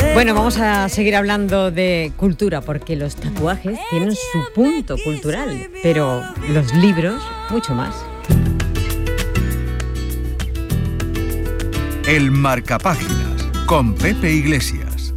Bueno, vamos a seguir hablando de cultura, porque los tatuajes tienen su punto cultural, pero los libros, mucho más. El Marcapáginas, con Pepe Iglesias.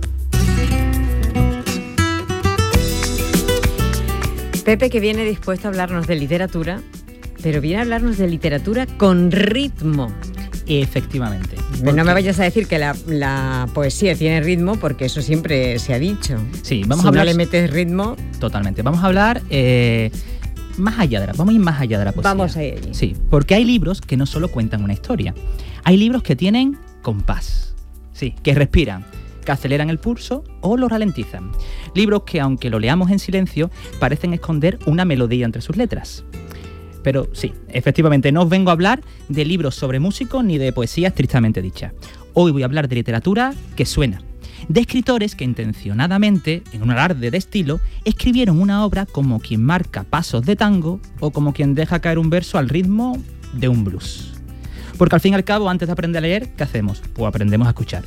Pepe, que viene dispuesto a hablarnos de literatura, pero viene a hablarnos de literatura con ritmo. Efectivamente. No me vayas a decir que la poesía tiene ritmo, porque eso siempre se ha dicho. Sí, vamos si a hablar. No le metes ritmo. Totalmente. Vamos a hablar más allá de vamos a ir más allá de la poesía. Vamos a ir. Sí, porque hay libros que no solo cuentan una historia. Hay libros que tienen compás. Sí, que respiran, que aceleran el pulso o lo ralentizan. Libros que, aunque lo leamos en silencio, parecen esconder una melodía entre sus letras. Pero sí, efectivamente, no os vengo a hablar de libros sobre músicos ni de poesía estrictamente dicha. Hoy voy a hablar de literatura que suena, de escritores que intencionadamente, en un alarde de estilo, escribieron una obra como quien marca pasos de tango o como quien deja caer un verso al ritmo de un blues. Porque al fin y al cabo, antes de aprender a leer, ¿qué hacemos? Pues aprendemos a escuchar.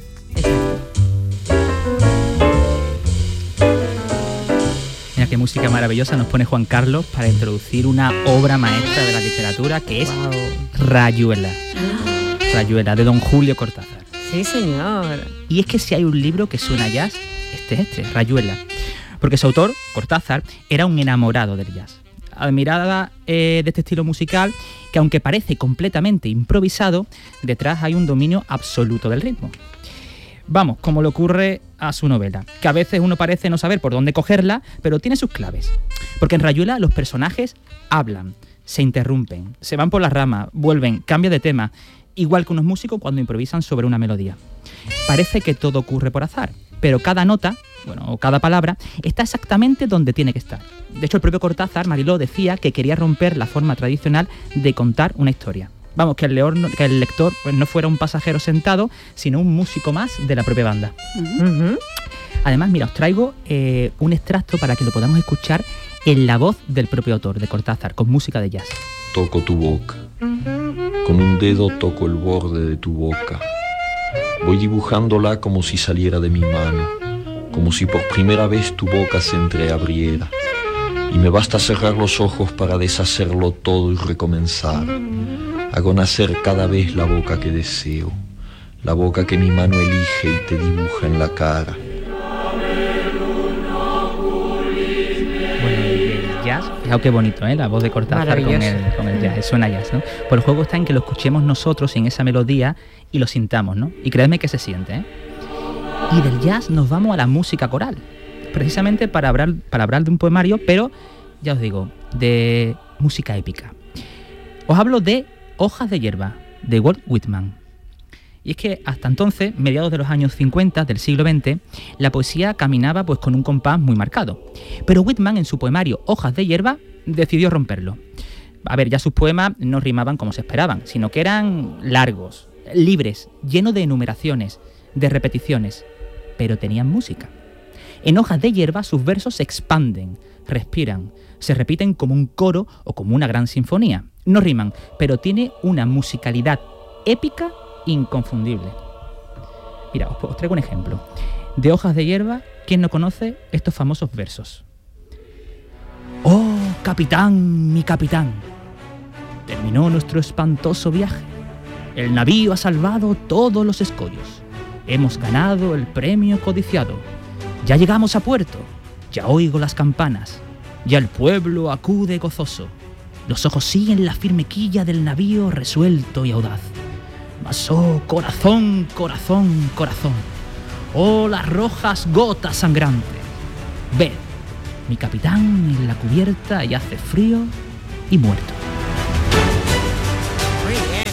Mira qué música maravillosa nos pone Juan Carlos para introducir una obra maestra de la literatura que es Rayuela. Rayuela, de don Julio Cortázar. Sí, señor. Y es que si hay un libro que suena a jazz, Rayuela. Porque su autor, Cortázar, era un enamorado del jazz. Admirada de este estilo musical que, aunque parece completamente improvisado, detrás hay un dominio absoluto del ritmo. Vamos, como le ocurre a su novela, que a veces uno parece no saber por dónde cogerla, pero tiene sus claves. Porque en Rayuela los personajes hablan, se interrumpen, se van por las ramas, vuelven, cambian de tema, igual que unos músicos cuando improvisan sobre una melodía. Parece que todo ocurre por azar, pero cada nota, o cada palabra, está exactamente donde tiene que estar. De hecho, el propio Cortázar, Mariló, decía que quería romper la forma tradicional de contar una historia. Vamos, que el lector pues, no fuera un pasajero sentado, sino un músico más de la propia banda. Uh-huh. Además, mira, os traigo un extracto para que lo podamos escuchar en la voz del propio autor, de Cortázar, con música de jazz. Toco tu boca. Con un dedo toco el borde de tu boca. Voy dibujándola como si saliera de mi mano, como si por primera vez tu boca se entreabriera. Y me basta cerrar los ojos para deshacerlo todo y recomenzar. Hago nacer cada vez la boca que deseo, la boca que mi mano elige y te dibuja en la cara. Bueno, el jazz, fijaos qué bonito, la voz de Cortázar con el jazz, suena jazz, ¿no? Pues el juego está en que lo escuchemos nosotros en esa melodía y lo sintamos, ¿no? Y creedme que se siente, Y del jazz nos vamos a la música coral, precisamente para hablar de un poemario, pero ya os digo, de música épica. Os hablo de Hojas de hierba, de Walt Whitman. Y es que hasta entonces, mediados de los años 50 del siglo XX, la poesía caminaba pues con un compás muy marcado. Pero Whitman, en su poemario Hojas de hierba, decidió romperlo. A ver, ya sus poemas no rimaban como se esperaban, sino que eran largos, libres, llenos de enumeraciones, de repeticiones, pero tenían música. En Hojas de hierba sus versos se expanden, respiran, se repiten como un coro o como una gran sinfonía. No riman, pero tiene una musicalidad épica inconfundible. Mira, os traigo un ejemplo. De Hojas de hierba, ¿quién no conoce estos famosos versos? Oh, capitán, mi capitán, terminó nuestro espantoso viaje. El navío ha salvado todos los escollos. Hemos ganado el premio codiciado. Ya llegamos a puerto. Ya oigo las campanas. Ya el pueblo acude gozoso. Los ojos siguen la firme quilla del navío resuelto y audaz. Mas oh, corazón, corazón, corazón. Oh, las rojas gotas sangrantes. Ved, mi capitán en la cubierta y hace frío y muerto. Muy bien.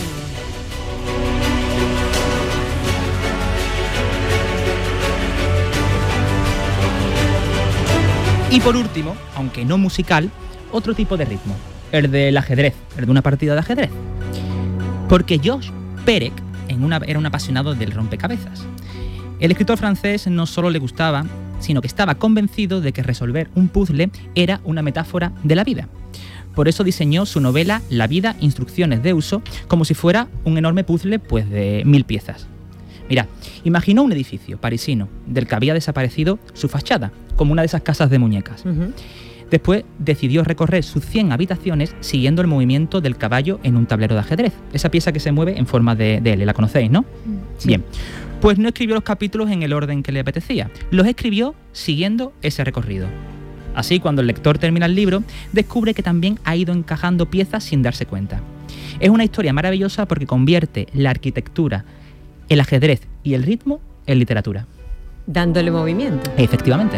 Y por último, aunque no musical, otro tipo de ritmo, el del ajedrez, el de una partida de ajedrez. Porque Georges Perec era un apasionado del rompecabezas. El escritor francés no solo le gustaba, sino que estaba convencido de que resolver un puzzle era una metáfora de la vida. Por eso diseñó su novela La vida, instrucciones de uso, como si fuera un enorme puzzle pues de 1000 piezas. Mira, imaginó un edificio parisino del que había desaparecido su fachada, como una de esas casas de muñecas. Después decidió recorrer sus 100 habitaciones siguiendo el movimiento del caballo en un tablero de ajedrez. Esa pieza que se mueve en forma de L, la conocéis, ¿no? Sí. Bien, pues no escribió los capítulos en el orden que le apetecía, los escribió siguiendo ese recorrido. Así, cuando el lector termina el libro, descubre que también ha ido encajando piezas sin darse cuenta. Es una historia maravillosa porque convierte la arquitectura, el ajedrez y el ritmo en literatura. Dándole movimiento. Efectivamente.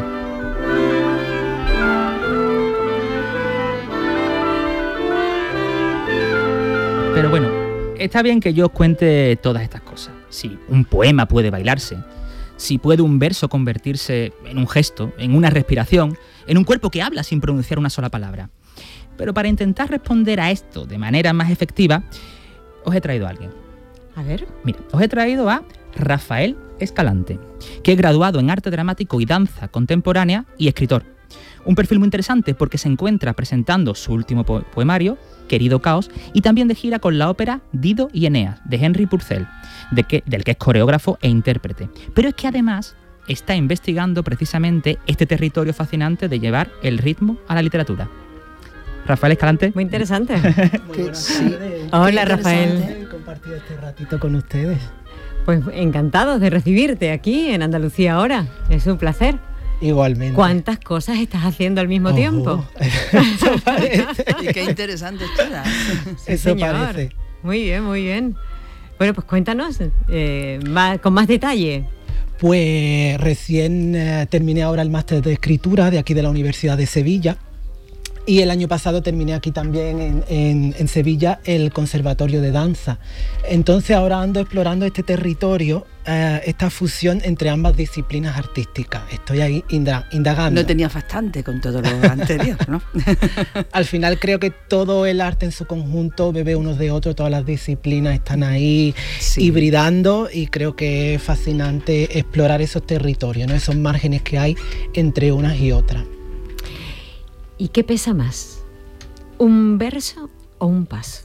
Pero bueno, está bien que yo os cuente todas estas cosas. Si un poema puede bailarse, si puede un verso convertirse en un gesto, en una respiración, en un cuerpo que habla sin pronunciar una sola palabra. Pero para intentar responder a esto de manera más efectiva, os he traído a alguien. A ver. Mira, os he traído a Rafael Escalante, que es graduado en arte dramático y danza contemporánea y escritor. Un perfil muy interesante porque se encuentra presentando su último poemario, Querido Caos, y también de gira con la ópera Dido y Eneas, de Henry Purcell, del que es coreógrafo e intérprete. Pero es que además está investigando precisamente este territorio fascinante de llevar el ritmo a la literatura. Rafael Escalante. Muy interesante. Muy buenas tardes. Hola, Rafael. Compartir este ratito con ustedes. Pues encantados de recibirte aquí en Andalucía ahora. Es un placer. Igualmente. ¿Cuántas cosas estás haciendo al mismo tiempo? Eso parece. Y qué interesante es todas. Sí, Eso señor. parece. Muy bien, muy bien. Bueno, pues cuéntanos con más detalle. Pues recién terminé ahora el máster de escritura de aquí de la Universidad de Sevilla. Y el año pasado terminé aquí también en Sevilla el Conservatorio de Danza. Entonces ahora ando explorando este territorio, esta fusión entre ambas disciplinas artísticas. Estoy ahí indagando. No tenías bastante con todo lo anterior, ¿no? Al final creo que todo el arte en su conjunto bebe unos de otros, todas las disciplinas están ahí hibridando y creo que es fascinante explorar esos territorios, ¿no? Esos márgenes que hay entre unas y otras. ¿Y qué pesa más? ¿Un verso o un paso?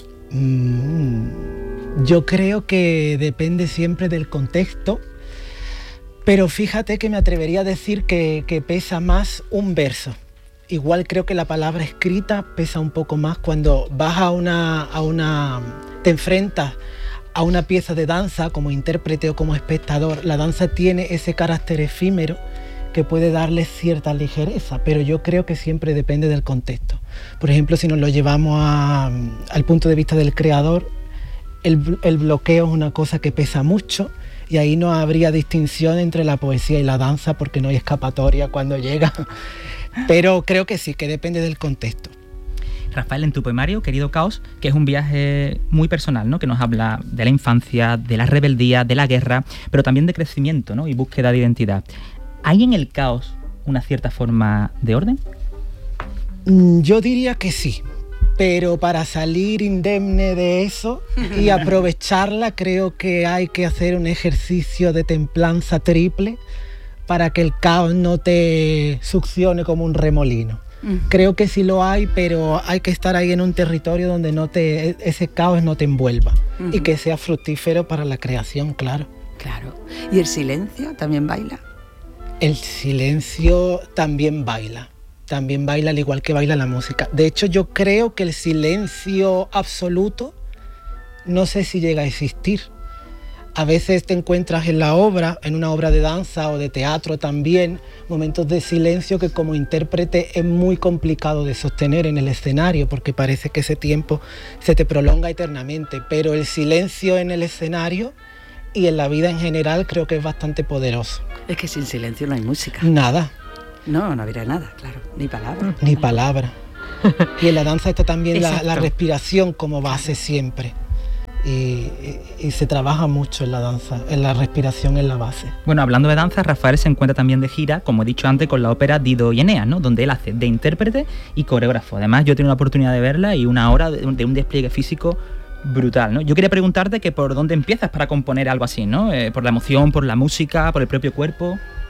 Yo creo que depende siempre del contexto, pero fíjate que me atrevería a decir que pesa más un verso. Igual creo que la palabra escrita pesa un poco más cuando vas te enfrentas a una pieza de danza como intérprete o como espectador. La danza tiene ese carácter efímero que puede darle cierta ligereza, pero yo creo que siempre depende del contexto. Por ejemplo, si nos lo llevamos al punto de vista del creador, el bloqueo es una cosa que pesa mucho y ahí no habría distinción entre la poesía y la danza porque no hay escapatoria cuando llega. Pero creo que sí, que depende del contexto. Rafael, en tu poemario, Querido Caos, que es un viaje muy personal, ¿no? Que nos habla de la infancia, de la rebeldía, de la guerra, pero también de crecimiento, ¿no? Y búsqueda de identidad. ¿Hay en el caos una cierta forma de orden? Yo diría que sí, pero para salir indemne de eso y aprovecharla creo que hay que hacer un ejercicio de templanza triple para que el caos no te succione como un remolino. Creo que sí lo hay, pero hay que estar ahí en un territorio donde ese caos no te envuelva y que sea fructífero para la creación, claro. Claro. ¿Y el silencio también baila? El silencio también baila al igual que baila la música. De hecho, yo creo que el silencio absoluto no sé si llega a existir. A veces te encuentras en una obra de danza o de teatro también, momentos de silencio que como intérprete es muy complicado de sostener en el escenario porque parece que ese tiempo se te prolonga eternamente, pero el silencio en el escenario y en la vida en general creo que es bastante poderoso. Es que sin silencio no hay música. Nada. No habría nada, claro, ni palabra. Ni palabra. Y en la danza está también la respiración como base siempre. Y se trabaja mucho en la danza, en la respiración en la base. Bueno, hablando de danza, Rafael se encuentra también de gira, como he dicho antes, con la ópera Dido y Eneas, ¿no? Donde él hace de intérprete y coreógrafo. Además, yo he tenido la oportunidad de verla y una hora de un despliegue físico brutal, ¿no? Yo quería preguntarte que por dónde empiezas para componer algo así, ¿no? Por la emoción, por la música, por el propio cuerpo.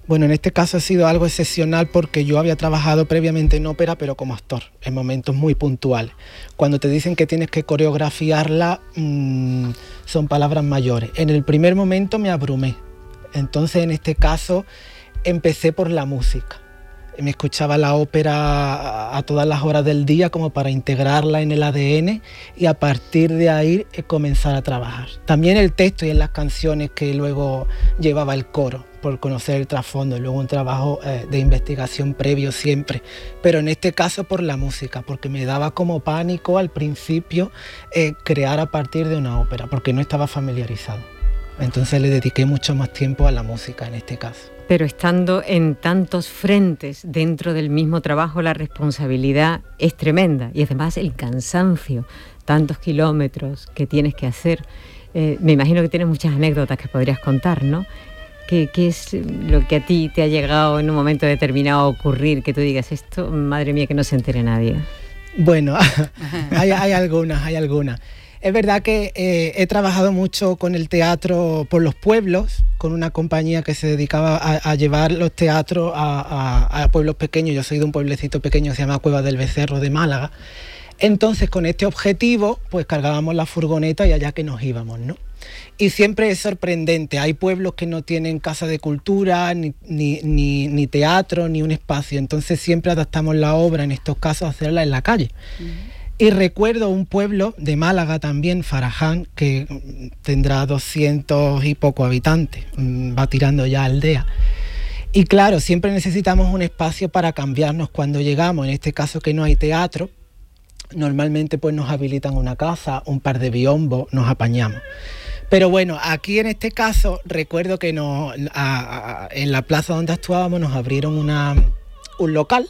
Bueno, en este caso ha sido algo excepcional porque yo había trabajado previamente en ópera, pero como actor, en momentos muy puntuales. Cuando te dicen que tienes que coreografiarla, son palabras mayores. En el primer momento me abrumé. Entonces, en este caso, empecé por la música. Me escuchaba la ópera a todas las horas del día como para integrarla en el ADN y a partir de ahí comenzar a trabajar. También el texto y en las canciones que luego llevaba el coro, por conocer el trasfondo, y luego un trabajo de investigación previo siempre. Pero en este caso por la música, porque me daba como pánico al principio crear a partir de una ópera, porque no estaba familiarizado. Entonces le dediqué mucho más tiempo a la música en este caso. Pero estando en tantos frentes dentro del mismo trabajo, la responsabilidad es tremenda y además el cansancio, tantos kilómetros que tienes que hacer. Me imagino que tienes muchas anécdotas que podrías contar, ¿no? ¿Qué es lo que a ti te ha llegado en un momento determinado a ocurrir, que tú digas esto, madre mía, que no se entere nadie? Bueno, hay algunas. Es verdad que he trabajado mucho con el teatro por los pueblos, con una compañía que se dedicaba a llevar los teatros a pueblos pequeños. Yo soy de un pueblecito pequeño que se llama Cueva del Becerro de Málaga. Entonces, con este objetivo, pues cargábamos la furgoneta y allá que nos íbamos, ¿no? Y siempre es sorprendente. Hay pueblos que no tienen casa de cultura, ni teatro, ni un espacio. Entonces siempre adaptamos la obra, en estos casos, a hacerla en la calle. Y recuerdo un pueblo de Málaga también, Faraján, que tendrá 200 y poco habitantes, va tirando ya aldea. Y claro, siempre necesitamos un espacio para cambiarnos cuando llegamos, en este caso que no hay teatro, normalmente pues nos habilitan una casa, un par de biombos, nos apañamos. Pero bueno, aquí en este caso recuerdo que en la plaza donde actuábamos nos abrieron un local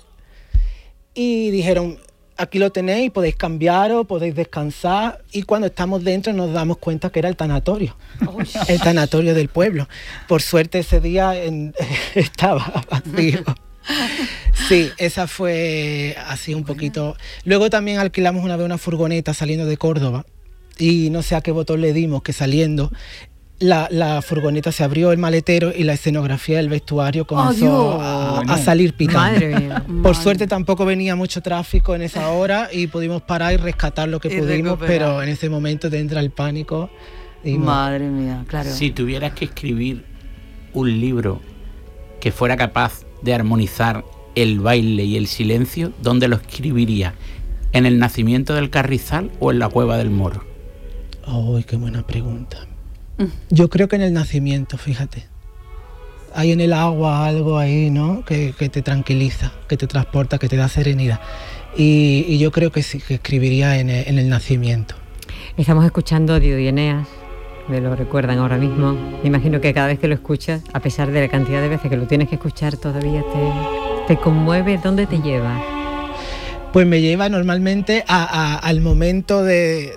y dijeron: aquí lo tenéis, podéis cambiaros, podéis descansar. Y cuando estamos dentro nos damos cuenta que era el tanatorio, el tanatorio del pueblo. Por suerte ese día estaba vacío. Sí, esa fue así un poquito. Luego también alquilamos una vez una furgoneta saliendo de Córdoba y no sé a qué botón le dimos, que saliendo la furgoneta se abrió el maletero y la escenografía del vestuario comenzó a salir pitando. Madre mía. Por suerte tampoco venía mucho tráfico en esa hora y pudimos parar y rescatar lo que pudimos, pero en ese momento te entra el pánico. Madre mía, claro. Si tuvieras que escribir un libro que fuera capaz de armonizar el baile y el silencio, ¿dónde lo escribirías? ¿En el nacimiento del Carrizal o en la Cueva del Moro? ¡Ay, qué buena pregunta! Yo creo que en el nacimiento, fíjate. Hay en el agua algo ahí, ¿no? Que te tranquiliza, que te transporta, que te da serenidad. Y yo creo que sí, que escribiría en el nacimiento. Estamos escuchando Dido y Eneas, me lo recuerdan ahora mismo. Me imagino que cada vez que lo escuchas, a pesar de la cantidad de veces que lo tienes que escuchar, todavía te conmueve. ¿Dónde te lleva? Pues me lleva normalmente al momento de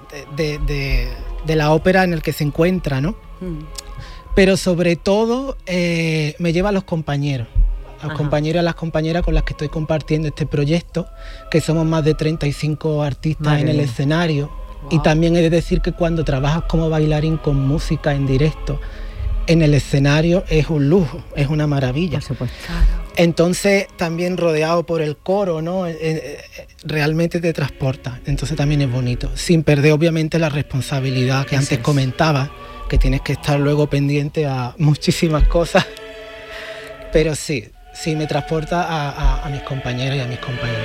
la ópera en el que se encuentra, ¿no? Pero sobre todo me lleva a los compañeros, a los compañeros y a las compañeras con las que estoy compartiendo este proyecto, que somos más de 35 artistas en el escenario. Wow. Y también he de decir que cuando trabajas como bailarín con música en directo en el escenario es un lujo, es una maravilla. Por supuesto. Entonces también rodeado por el coro, ¿no? Realmente te transporta, entonces también es bonito, sin perder obviamente la responsabilidad que antes comentaba, que tienes que estar luego pendiente a muchísimas cosas, pero sí me transporta a mis compañeros y a mis compañeras.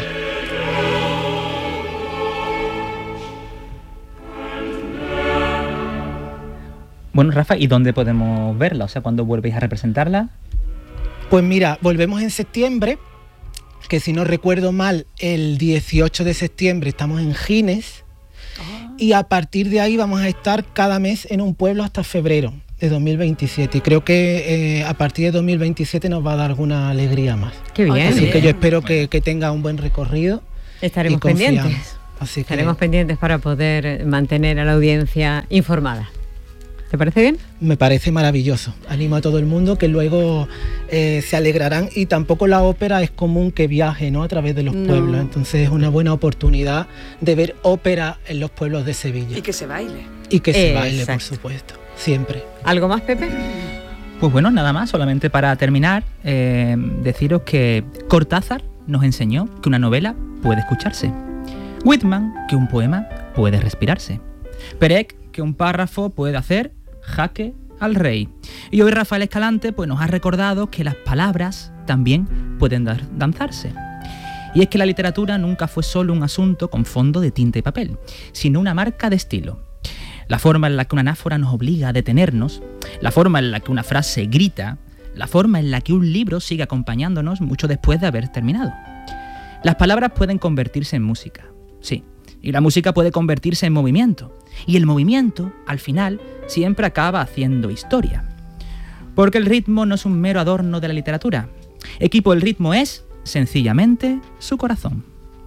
Bueno, Rafa, ¿y dónde podemos verla? O sea, ¿cuándo vuelvéis a representarla? Pues mira, volvemos en septiembre, que si no recuerdo mal, el 18 de septiembre estamos en Gines, y a partir de ahí vamos a estar cada mes en un pueblo hasta febrero de 2027. Y creo que a partir de 2027 nos va a dar alguna alegría más. Qué bien. Así que yo espero que tenga un buen recorrido. Estaremos pendientes. Así que estaremos pendientes para poder mantener a la audiencia informada. ¿Te parece bien? Me parece maravilloso. Animo a todo el mundo que luego se alegrarán, y tampoco la ópera es común que viaje, ¿no?, a través de los pueblos. Entonces es una buena oportunidad de ver ópera en los pueblos de Sevilla. Y que se baile. Y que se baile, por supuesto, siempre. ¿Algo más, Pepe? Pues bueno, nada más, solamente para terminar, deciros que Cortázar nos enseñó que una novela puede escucharse. Whitman, que un poema puede respirarse. Perec, que un párrafo puede hacer jaque al rey. Y hoy Rafael Escalante pues, nos ha recordado que las palabras también pueden danzarse. Y es que la literatura nunca fue solo un asunto con fondo de tinta y papel, sino una marca de estilo. La forma en la que una anáfora nos obliga a detenernos, la forma en la que una frase grita, la forma en la que un libro sigue acompañándonos mucho después de haber terminado. Las palabras pueden convertirse en música, sí, y la música puede convertirse en movimiento, y el movimiento, al final, siempre acaba haciendo historia. Porque el ritmo no es un mero adorno de la literatura. Equipo, el ritmo es, sencillamente, su corazón.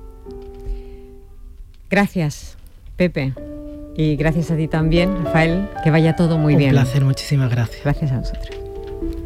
Gracias, Pepe. Y gracias a ti también, Rafael, que vaya todo muy bien. Un placer, muchísimas gracias. Gracias a vosotros.